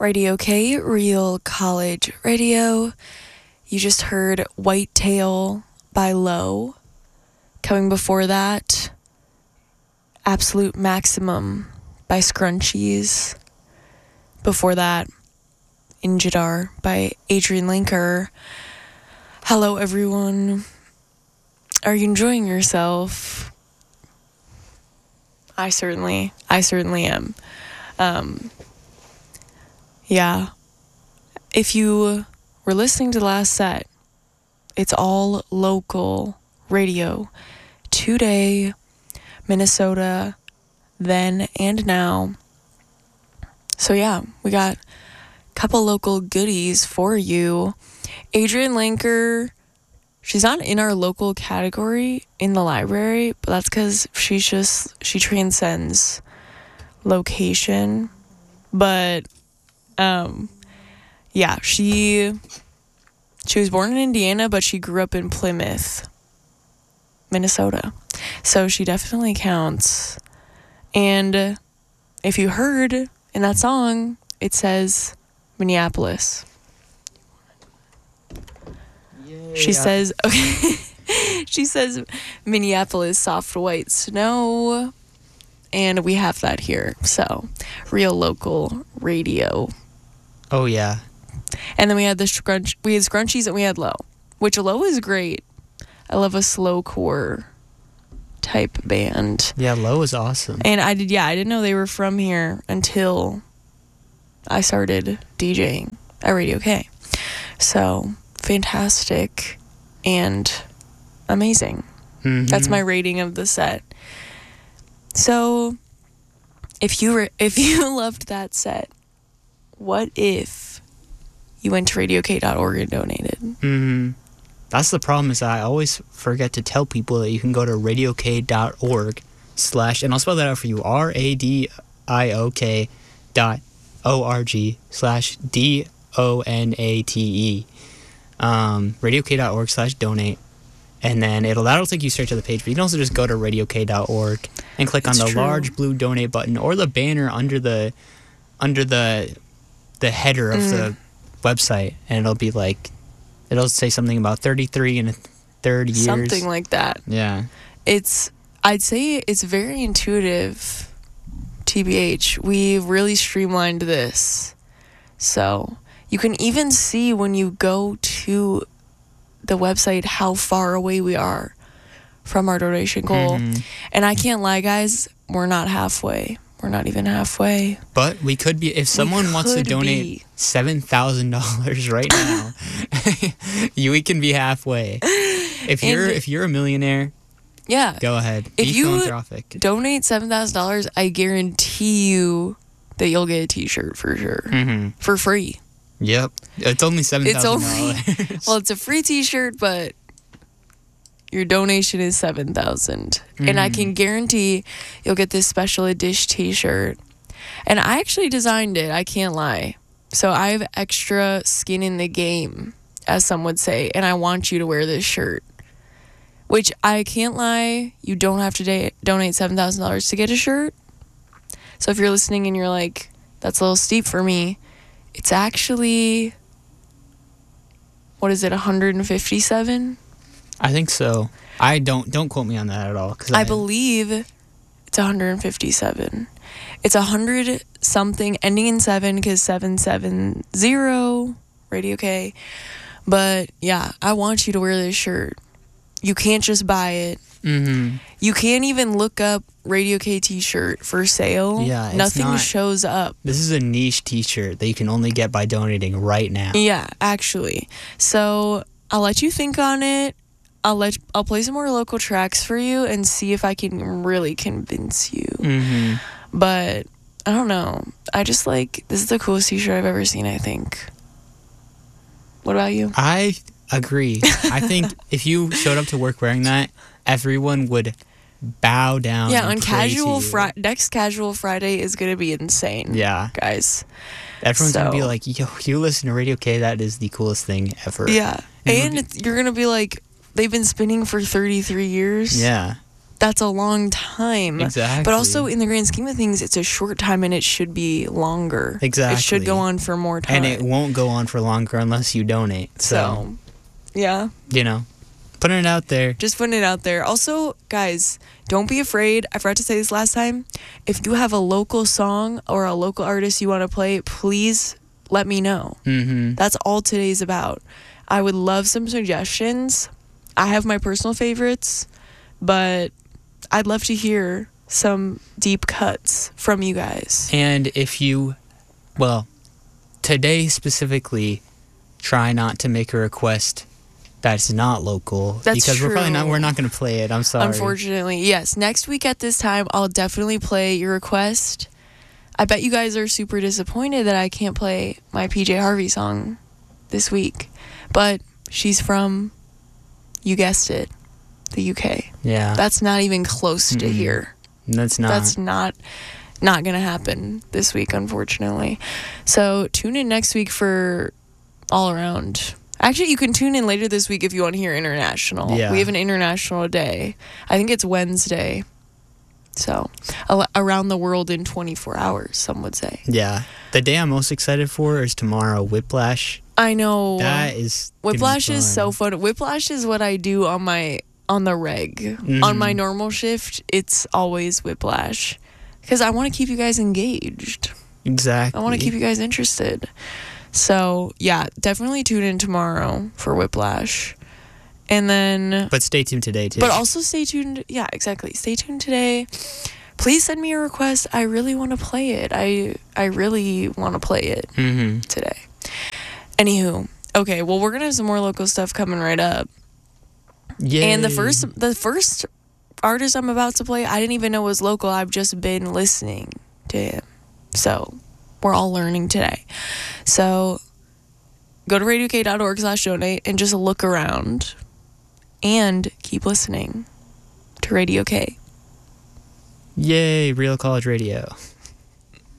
Radio K, Real College Radio. You just heard Whitetail by Low. Coming before that, Absolute Maximum by Scrunchies. Before that, Injidar by Adrian Linker. Hello, everyone. Are you enjoying yourself? I certainly am. Yeah. If you were listening to the last set, it's all local radio. Today, Minnesota, then and now. So yeah, we got a couple local goodies for you. Adrian Linker, she's not in our local category in the library, but that's because she transcends location. But yeah, she was born in Indiana, but she grew up in Plymouth, Minnesota. So she definitely counts. And if you heard in that song, it says Minneapolis. Yeah. She says Minneapolis soft white snow. And we have that here. So real local radio. Oh yeah. And then we had Scrunchies and we had Low, which Low is great. I love a slowcore type band. Yeah, Low is awesome. And I didn't know they were from here until I started DJing at Radio K. So fantastic and amazing. Mm-hmm. That's my rating of the set. So if you loved that set, what if you went to radiok.org and donated? Mm-hmm. That's the problem, is I always forget to tell people that you can go to radiok.org/ and I'll spell that out for you, radiok.org/DONATE. radiok.org/donate. And then that'll take you straight to the page. But you can also just go to radiok.org and click on the large blue donate button or the banner under the header of the website, and it'll say something about 33 and a third years. Something like that. Yeah. I'd say it's very intuitive, TBH. We really streamlined this. So you can even see when you go to the website how far away we are from our donation goal. Mm-hmm. And I can't lie, guys, we're not halfway. We're not even halfway. But we could be. If someone wants to donate $7,000 right now, we can be halfway. If you're a millionaire, yeah, go ahead. If be philanthropic. Donate $7,000, I guarantee you that you'll get a T-shirt for sure, for free. Yep, it's only $7,000. Well, it's a free T-shirt, but your donation is $7,000, and I can guarantee you'll get this special edition T-shirt. And I actually designed it. I can't lie. So I have extra skin in the game, as some would say, and I want you to wear this shirt. Which I can't lie, you don't have to donate $7,000 to get a shirt. So if you're listening and you're like, that's a little steep for me, it's actually, what is it, 157? I think so. I don't quote me on that at all. I believe it's 157. It's 100 something, ending in 7 because 770 Radio K. But yeah, I want you to wear this shirt. You can't just buy it. Mm-hmm. You can't even look up Radio K T-shirt for sale. Yeah, nothing shows up. This is a niche T-shirt that you can only get by donating right now. Yeah, actually. So I'll let you think on it. I'll play some more local tracks for you and see if I can really convince you. Mm-hmm. But I don't know. I just this is the coolest T-shirt I've ever seen, I think. What about you? I agree. I think if you showed up to work wearing that, everyone would bow down. Yeah, on next Casual Friday is going to be insane. Yeah. Guys. Everyone's going to be like, yo, you listen to Radio K, that is the coolest thing ever. Yeah. And you're going to be like, they've been spinning for 33 years. Yeah. that's a long time. Exactly. But also, in the grand scheme of things, it's a short time and it should be longer. Exactly. It should go on for more time. And it won't go on for longer unless you donate. So yeah. You know, putting it out there. Just putting it out there. Also, guys, don't be afraid. I forgot to say this last time. If you have a local song or a local artist you want to play, please let me know. Mm-hmm. That's all today's about. I would love some suggestions. I have my personal favorites, but I'd love to hear some deep cuts from you guys. And if you, well, today specifically, try not to make a request that's not local. That's because true. we're not going to play it. I'm sorry. Unfortunately, yes. Next week at this time, I'll definitely play your request. I bet you guys are super disappointed that I can't play my PJ Harvey song this week. But she's from, you guessed it, the UK. Yeah. That's not even close to here. That's not going to happen this week, unfortunately. So tune in next week for All Around. Actually, you can tune in later this week if you want to hear international. Yeah. We have an international day. I think it's Wednesday. So, around the world in 24 hours, some would say. Yeah. The day I'm most excited for is tomorrow, Whiplash. I know. That is Whiplash is so fun. Whiplash is what I do on the reg. Mm-hmm. On my normal shift, it's always Whiplash. Because I want to keep you guys engaged. Exactly. I want to keep you guys interested. So, yeah, definitely tune in tomorrow for Whiplash. And then... But stay tuned today, too. But also stay tuned. Yeah, exactly. Stay tuned today. Please send me a request. I really want to play it. I really want to play it today. Anywho. Okay, well, we're going to have some more local stuff coming right up. Yay. And the first artist I'm about to play, I didn't even know was local. I've just been listening to him. So, we're all learning today. So, go to radiok.org/donate and just look around. And keep listening to Radio K. Yay, Real College Radio.